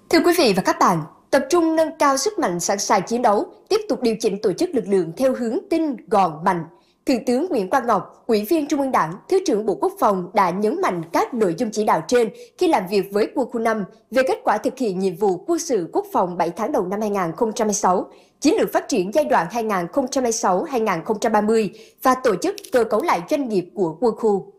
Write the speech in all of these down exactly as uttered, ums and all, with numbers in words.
Thưa quý vị và các bạn, tập trung nâng cao sức mạnh sẵn sàng chiến đấu, tiếp tục điều chỉnh tổ chức lực lượng theo hướng tinh, gọn, mạnh. Thượng tướng Nguyễn Quang Ngọc, Ủy viên Trung ương Đảng, Thứ trưởng Bộ Quốc phòng đã nhấn mạnh các nội dung chỉ đạo trên khi làm việc với quân khu năm về kết quả thực hiện nhiệm vụ quân sự quốc phòng bảy tháng đầu năm hai nghìn không trăm hai mươi sáu, chiến lược phát triển giai đoạn hai nghìn không trăm hai mươi sáu đến hai nghìn không trăm ba mươi và tổ chức cơ cấu lại doanh nghiệp của quân khu.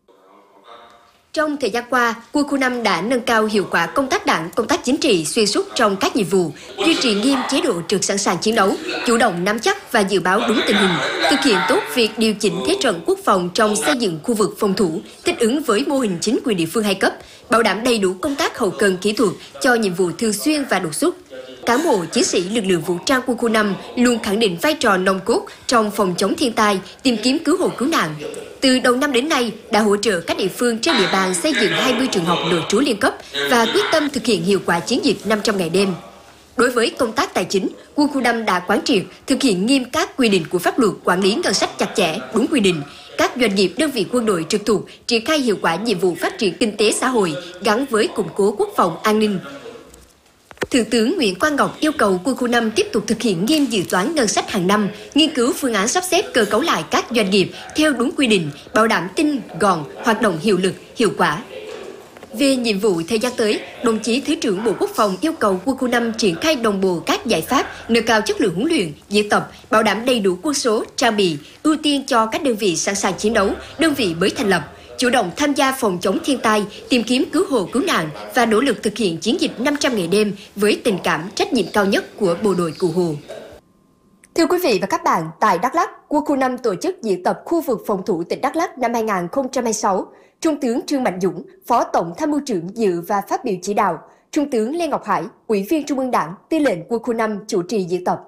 Trong thời gian qua, quân khu năm đã nâng cao hiệu quả công tác đảng, công tác chính trị xuyên suốt trong các nhiệm vụ, duy trì nghiêm chế độ trực sẵn sàng chiến đấu, chủ động nắm chắc và dự báo đúng tình hình, thực hiện tốt việc điều chỉnh thế trận quốc phòng trong xây dựng khu vực phòng thủ, thích ứng với mô hình chính quyền địa phương hai cấp, bảo đảm đầy đủ công tác hậu cần kỹ thuật cho nhiệm vụ thường xuyên và đột xuất. Cán bộ chiến sĩ lực lượng vũ trang quân khu năm luôn khẳng định vai trò nòng cốt trong phòng chống thiên tai, tìm kiếm cứu hộ cứu nạn. Từ đầu năm đến nay, đã hỗ trợ các địa phương trên địa bàn xây dựng hai mươi trường học nội trú liên cấp và quyết tâm thực hiện hiệu quả chiến dịch năm trăm ngày đêm. Đối với công tác tài chính, quân khu năm đã quán triệt, thực hiện nghiêm các quy định của pháp luật quản lý ngân sách chặt chẽ, đúng quy định. Các doanh nghiệp, đơn vị quân đội trực thuộc triển khai hiệu quả nhiệm vụ phát triển kinh tế xã hội gắn với củng cố quốc phòng an ninh. Thượng tướng Nguyễn Quang Ngọc yêu cầu quân khu năm tiếp tục thực hiện nghiêm dự toán ngân sách hàng năm, nghiên cứu phương án sắp xếp cơ cấu lại các doanh nghiệp theo đúng quy định, bảo đảm tinh, gọn, hoạt động hiệu lực, hiệu quả. Về nhiệm vụ thời gian tới, đồng chí Thứ trưởng Bộ Quốc phòng yêu cầu quân khu năm triển khai đồng bộ các giải pháp, nâng cao chất lượng huấn luyện, diễn tập, bảo đảm đầy đủ quân số, trang bị, ưu tiên cho các đơn vị sẵn sàng chiến đấu, đơn vị mới thành lập, chủ động tham gia phòng chống thiên tai, tìm kiếm cứu hộ cứu nạn và nỗ lực thực hiện chiến dịch năm trăm ngày đêm với tình cảm trách nhiệm cao nhất của bộ đội Cụ Hồ. Thưa quý vị và các bạn, tại Đắk Lắk, quân khu năm tổ chức diễn tập khu vực phòng thủ tỉnh Đắk Lắk năm hai nghìn không trăm hai mươi sáu. Trung tướng Trương Mạnh Dũng, Phó Tổng Tham mưu trưởng dự và phát biểu chỉ đạo. Trung tướng Lê Ngọc Hải, Ủy viên Trung ương Đảng, Tư lệnh quân khu năm chủ trì diễn tập.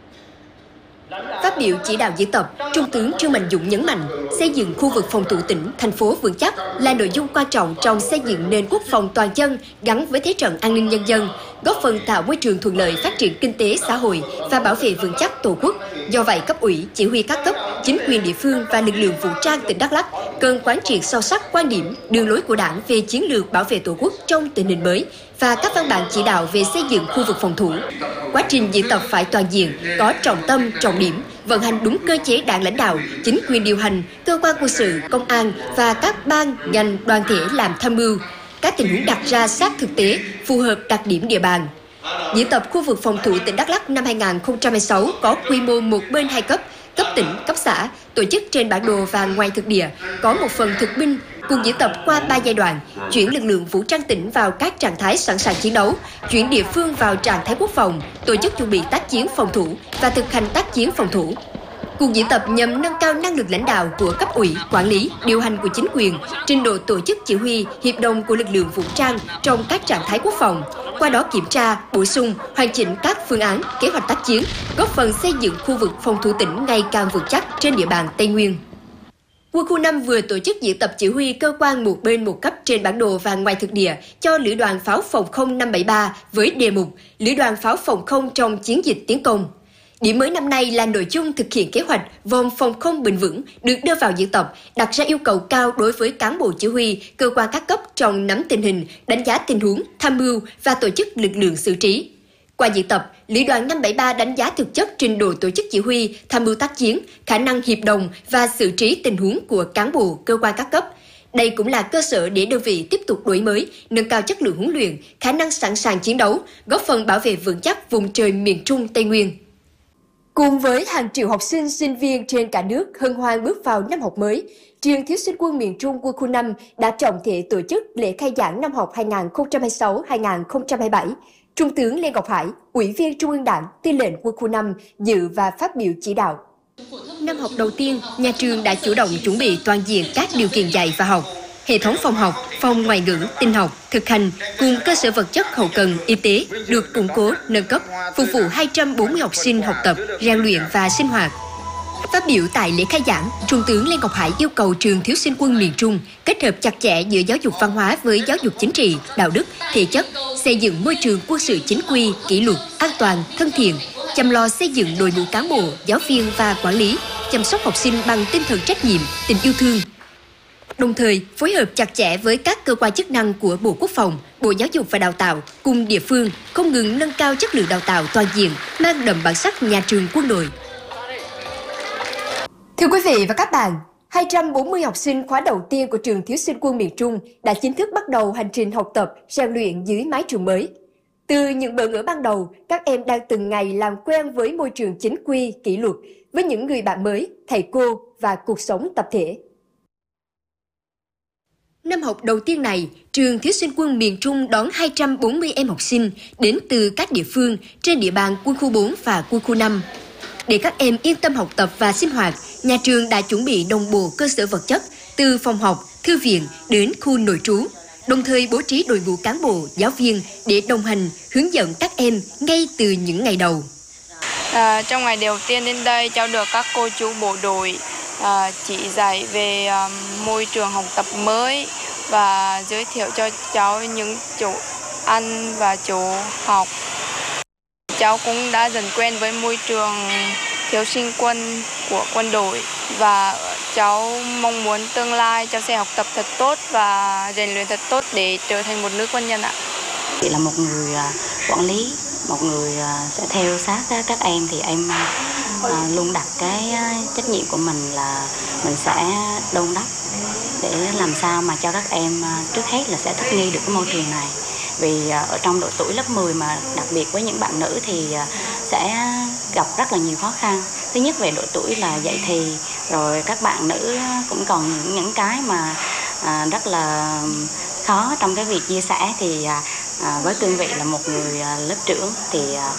Phát biểu chỉ đạo diễn tập, Trung tướng Trương Mạnh Dũng nhấn mạnh, xây dựng khu vực phòng thủ tỉnh, thành phố vững chắc là nội dung quan trọng trong xây dựng nền quốc phòng toàn dân gắn với thế trận an ninh nhân dân, góp phần tạo môi trường thuận lợi phát triển kinh tế xã hội và bảo vệ vững chắc Tổ quốc. Do vậy, cấp ủy, chỉ huy các cấp, chính quyền địa phương và lực lượng vũ trang tỉnh Đắk Lắk cần quán triệt sâu sắc quan điểm, đường lối của Đảng về chiến lược bảo vệ Tổ quốc trong tình hình mới và các văn bản chỉ đạo về xây dựng khu vực phòng thủ. Quá trình diễn tập phải toàn diện, có trọng tâm, trọng điểm, vận hành đúng cơ chế Đảng lãnh đạo, chính quyền điều hành, cơ quan quân sự, công an và các ban, ngành, đoàn thể làm tham mưu. Các tình huống đặt ra sát thực tế, phù hợp đặc điểm địa bàn. Diễn tập khu vực phòng thủ tỉnh Đắk Lắk năm hai nghìn không trăm hai mươi sáu có quy mô một bên hai cấp, cấp tỉnh, cấp xã, tổ chức trên bản đồ và ngoài thực địa, có một phần thực binh, cùng diễn tập qua ba giai đoạn, chuyển lực lượng vũ trang tỉnh vào các trạng thái sẵn sàng chiến đấu, chuyển địa phương vào trạng thái quốc phòng, tổ chức chuẩn bị tác chiến phòng thủ và thực hành tác chiến phòng thủ. Cuộc diễn tập nhằm nâng cao năng lực lãnh đạo của cấp ủy, quản lý, điều hành của chính quyền, trình độ tổ chức chỉ huy, hiệp đồng của lực lượng vũ trang trong các trạng thái quốc phòng, qua đó kiểm tra, bổ sung, hoàn chỉnh các phương án, kế hoạch tác chiến, góp phần xây dựng khu vực phòng thủ tỉnh ngày càng vững chắc trên địa bàn Tây Nguyên. Quân khu năm vừa tổ chức diễn tập chỉ huy cơ quan một bên một cấp trên bản đồ và ngoài thực địa cho Lữ đoàn Pháo phòng không năm bảy ba với đề mục Lữ đoàn Pháo phòng không trong chiến dịch tiến công. Điểm mới năm nay là nội dung thực hiện kế hoạch vòng phòng không bền vững được đưa vào diễn tập, đặt ra yêu cầu cao đối với cán bộ chỉ huy, cơ quan các cấp trong nắm tình hình, đánh giá tình huống, tham mưu và tổ chức lực lượng xử trí. Qua diễn tập, Lữ đoàn năm bảy ba đánh giá thực chất trình độ tổ chức chỉ huy, tham mưu tác chiến, khả năng hiệp đồng và xử trí tình huống của cán bộ, cơ quan các cấp. Đây cũng là cơ sở để đơn vị tiếp tục đổi mới, nâng cao chất lượng huấn luyện, khả năng sẵn sàng chiến đấu, góp phần bảo vệ vững chắc vùng trời miền Trung Tây Nguyên. Cùng với hàng triệu học sinh, sinh viên trên cả nước hân hoan bước vào năm học mới, Trường Thiếu sinh quân miền Trung quân khu năm đã trọng thể tổ chức lễ khai giảng năm học hai nghìn không trăm hai mươi sáu đến hai nghìn không trăm hai mươi bảy. Trung tướng Lê Ngọc Hải, Ủy viên Trung ương Đảng, Tư lệnh quân khu năm dự và phát biểu chỉ đạo. Năm học đầu tiên, nhà trường đã chủ động chuẩn bị toàn diện các điều kiện dạy và học. Hệ thống phòng học, phòng ngoại ngữ, tin học, thực hành cùng cơ sở vật chất hậu cần, y tế được củng cố, nâng cấp, phục vụ hai trăm bốn mươi học sinh học tập, rèn luyện và sinh hoạt. Phát biểu tại lễ khai giảng, Trung tướng Lê Ngọc Hải yêu cầu Trường Thiếu sinh quân miền Trung kết hợp chặt chẽ giữa giáo dục văn hóa với giáo dục chính trị, đạo đức, thể chất, xây dựng môi trường quân sự chính quy, kỷ luật, an toàn, thân thiện, chăm lo xây dựng đội ngũ cán bộ, giáo viên và quản lý, chăm sóc học sinh bằng tinh thần trách nhiệm, tình yêu thương. đồng thời phối hợp chặt chẽ với các cơ quan chức năng của Bộ Quốc phòng, Bộ Giáo dục và Đào tạo cùng địa phương không ngừng nâng cao chất lượng đào tạo toàn diện, mang đậm bản sắc nhà trường quân đội. Thưa quý vị và các bạn, hai trăm bốn mươi học sinh khóa đầu tiên của trường Thiếu sinh quân miền Trung đã chính thức bắt đầu hành trình học tập, rèn luyện dưới mái trường mới. Từ những bỡ ngỡ ban đầu, các em đang từng ngày làm quen với môi trường chính quy, kỷ luật, với những người bạn mới, thầy cô và cuộc sống tập thể. Năm học đầu tiên này, trường Thiếu sinh quân miền Trung đón hai trăm bốn mươi em học sinh đến từ các địa phương trên địa bàn quân khu bốn và quân khu năm. Để các em yên tâm học tập và sinh hoạt, nhà trường đã chuẩn bị đồng bộ cơ sở vật chất từ phòng học, thư viện đến khu nội trú, đồng thời bố trí đội ngũ cán bộ, giáo viên để đồng hành, hướng dẫn các em ngay từ những ngày đầu. À, trong ngày đầu tiên đến đây, cháu được các cô chú bộ đội à, chỉ dạy về à, môi trường học tập mới và giới thiệu cho cháu những chỗ ăn và chỗ học. Cháu cũng đã dần quen với môi trường thiếu sinh quân của quân đội và cháu mong muốn tương lai cháu sẽ học tập thật tốt và rèn luyện thật tốt để trở thành một nữ quân nhân ạ. Chị là một người quản lý, một người sẽ theo sát các em thì em luôn đặt cái trách nhiệm của mình là mình sẽ đôn đốc để làm sao mà cho các em trước hết là sẽ thích nghi được cái môi trường này. Vì ở trong độ tuổi lớp mười mà đặc biệt với những bạn nữ thì sẽ gặp rất là nhiều khó khăn. Thứ nhất về độ tuổi là dậy thì, rồi các bạn nữ cũng còn những những cái mà rất là khó trong cái việc chia sẻ thì với cương vị là một người lớp trưởng thì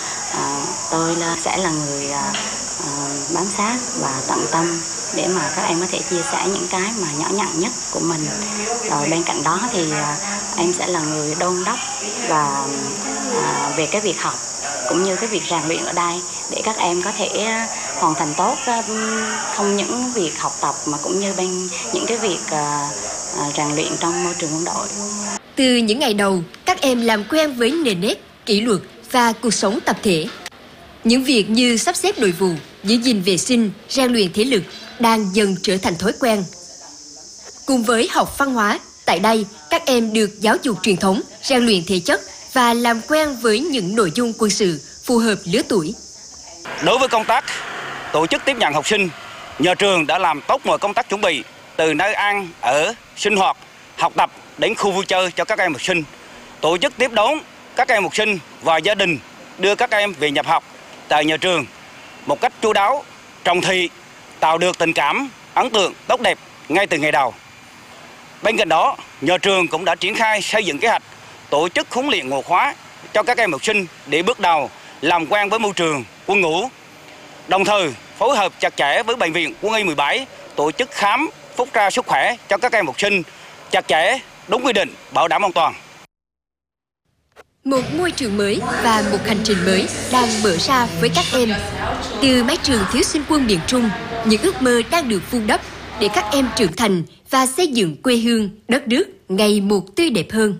tôi sẽ là người bám sát và tận tâm để mà các em có thể chia sẻ những cái mà nhỏ nhặt nhất của mình. Rồi bên cạnh đó thì em sẽ là người đôn đốc và à, về cái việc học cũng như cái việc rèn luyện ở đây để các em có thể hoàn thành tốt không những việc học tập mà cũng như bên những cái việc à, à, rèn luyện trong môi trường quân đội. Từ những ngày đầu, các em làm quen với nền nếp, kỷ luật và cuộc sống tập thể. Những việc như sắp xếp đội vụ, giữ gìn vệ sinh, rèn luyện thể lực đang dần trở thành thói quen. Cùng với học văn hóa, tại đây các em được giáo dục truyền thống, rèn luyện thể chất và làm quen với những nội dung quân sự phù hợp lứa tuổi. Đối với công tác tổ chức tiếp nhận học sinh, nhà trường đã làm tốt mọi công tác chuẩn bị từ nơi ăn, ở, sinh hoạt, học tập đến khu vui chơi cho các em học sinh. Tổ chức tiếp đón các em học sinh và gia đình đưa các em về nhập học tại nhà trường một cách chu đáo, trọng thị, tạo được tình cảm, ấn tượng tốt đẹp ngay từ ngày đầu. Bên cạnh đó, nhà trường cũng đã triển khai xây dựng kế hoạch tổ chức huấn luyện ngoại khóa cho các em học sinh để bước đầu làm quen với môi trường quân ngũ. Đồng thời, phối hợp chặt chẽ với Bệnh viện Quân y mười bảy tổ chức khám, phúc tra sức khỏe cho các em học sinh chặt chẽ, đúng quy định, bảo đảm an toàn. Một môi trường mới và một hành trình mới đang mở ra với các em. Từ mái trường Thiếu sinh quân miền Trung, những ước mơ đang được vun đắp để các em trưởng thành và xây dựng quê hương, đất nước ngày một tươi đẹp hơn.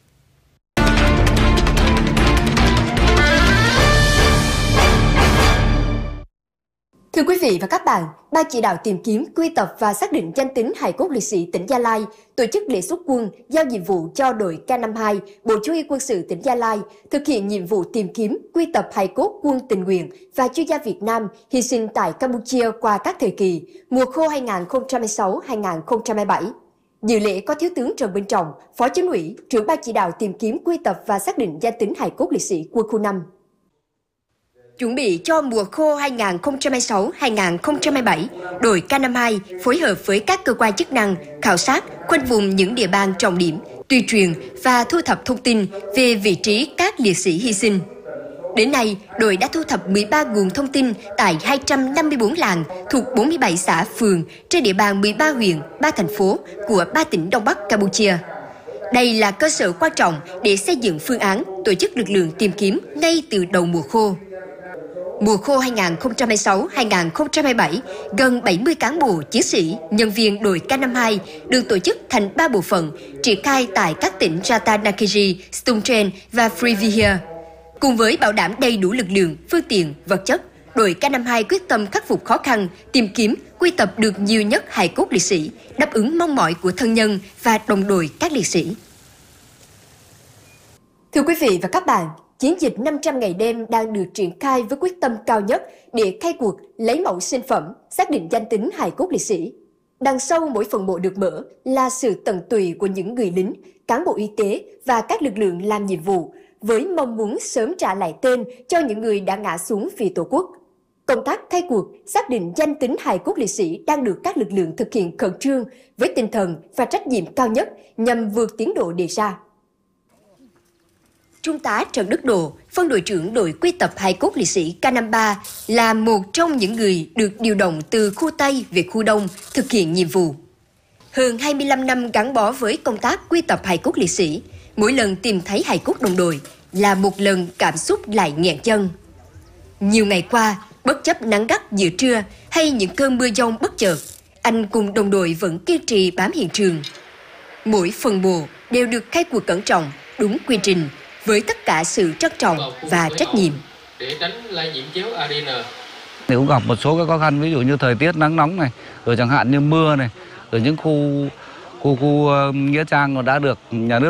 Thưa quý vị và các bạn, Ban chỉ đạo tìm kiếm, quy tập và xác định danh tính hài cốt liệt sĩ tỉnh Gia Lai tổ chức lễ xuất quân giao nhiệm vụ cho đội K năm mươi hai, Bộ Chỉ huy Quân sự tỉnh Gia Lai thực hiện nhiệm vụ tìm kiếm, quy tập hài cốt quân tình nguyện và chuyên gia Việt Nam hy sinh tại Campuchia qua các thời kỳ mùa khô hai nghìn không trăm hai mươi sáu đến hai nghìn không trăm hai mươi bảy. Dự lễ có Thiếu tướng Trần Minh Trọng, Phó Chính ủy, trưởng Ban chỉ đạo tìm kiếm, quy tập và xác định danh tính hài cốt liệt sĩ quân khu năm. Chuẩn bị cho mùa khô hai nghìn không trăm hai mươi sáu đến hai nghìn không trăm hai mươi bảy, đội K năm mươi hai phối hợp với các cơ quan chức năng khảo sát, khoanh vùng những địa bàn trọng điểm, tuyên truyền và thu thập thông tin về vị trí các liệt sĩ hy sinh. Đến nay, đội đã thu thập mười ba nguồn thông tin tại hai trăm năm mươi tư làng thuộc bốn mươi bảy xã phường trên địa bàn mười ba huyện, ba thành phố của ba tỉnh Đông Bắc Campuchia. Đây là cơ sở quan trọng để xây dựng phương án tổ chức lực lượng tìm kiếm ngay từ đầu mùa khô. Mùa khô hai nghìn không trăm hai mươi sáu đến hai nghìn không trăm hai mươi bảy, gần bảy mươi cán bộ, chiến sĩ, nhân viên đội K năm mươi hai được tổ chức thành ba bộ phận, triển khai tại các tỉnh Ratanakiri, Stung Treng và Free Vihar. Cùng với bảo đảm đầy đủ lực lượng, phương tiện, vật chất, đội K năm mươi hai quyết tâm khắc phục khó khăn, tìm kiếm, quy tập được nhiều nhất hài cốt liệt sĩ, đáp ứng mong mỏi của thân nhân và đồng đội các liệt sĩ. Thưa quý vị và các bạn, chiến dịch năm trăm ngày đêm đang được triển khai với quyết tâm cao nhất để khai cuộc lấy mẫu sinh phẩm, xác định danh tính hài cốt liệt sĩ. Đằng sau mỗi phần mộ được mở là sự tận tụy của những người lính, cán bộ y tế và các lực lượng làm nhiệm vụ, với mong muốn sớm trả lại tên cho những người đã ngã xuống vì Tổ quốc. Công tác khai cuộc, xác định danh tính hài cốt liệt sĩ đang được các lực lượng thực hiện khẩn trương với tinh thần và trách nhiệm cao nhất nhằm vượt tiến độ đề ra. Trung tá Trần Đức Độ, phân đội trưởng đội quy tập hài cốt liệt sĩ K năm mươi ba, là một trong những người được điều động từ khu Tây về khu Đông thực hiện nhiệm vụ. Hơn hai mươi lăm năm gắn bó với công tác quy tập hài cốt liệt sĩ, mỗi lần tìm thấy hài cốt đồng đội là một lần cảm xúc lại nghẹn chân. Nhiều ngày qua, bất chấp nắng gắt giữa trưa hay những cơn mưa giông bất chợt, anh cùng đồng đội vẫn kiên trì bám hiện trường. Mỗi phần mộ đều được khai cuộc cẩn trọng, đúng quy trình, với tất cả sự trân trọng và trách nhiệm. Để tránh lây nhiễm chéo a đê en. Nếu gặp một số cái khó khăn, ví dụ như thời tiết nắng nóng này, rồi chẳng hạn như mưa này, rồi những khu khu khu nghĩa trang đã được nhà nước